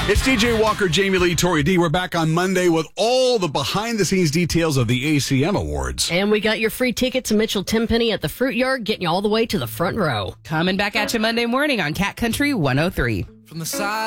It's DJ Walker, Jamie Lee, Tori D. We're back on Monday with all the behind-the-scenes details of the ACM Awards. And we got your free ticket to Mitchell Tenpenny at the Fruit Yard, getting you all the way to the front row. Coming back at you Monday morning on Cat Country 103. From the side